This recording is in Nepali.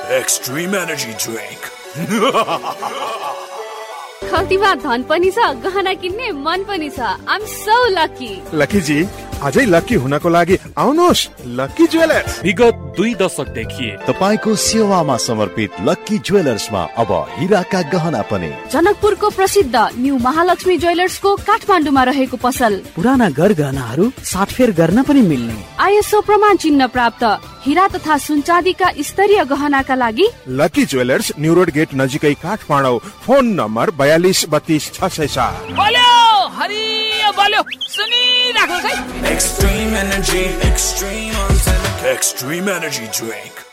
Extreme Energy Drink. खल्तीमा धन पनि छ, गहना किन्ने मन पनि छ। I'm so lucky. लकी जी, अझै लकी हुनको लागि आउनुहोस् लकी ज्वेलर्स। विगत 2 दशकदेखि तपाईको सेवामा समर्पित लकी ज्वेलर्समा अब हीराका गहना पनि। जनकपुरको प्रसिद्ध न्यू महालक्ष्मी ज्वेलर्सको काठमाडौँमा रहेको पसल। पुराना गहनाहरू साटफेर गर्न पनि मिल्ने। ISO प्रमाण चिन्ह प्राप्त हीरा तथा सुनचाँदीका स्तरीय गहनाका लागि lucky jewellers, new road get नजिकै काठमाडौँ। फोन नम्बर 4232 बोल्यो हरियो बोल्यो सुनिराख्नुहोस् है। Extreme Energy, Extreme Energy Drink.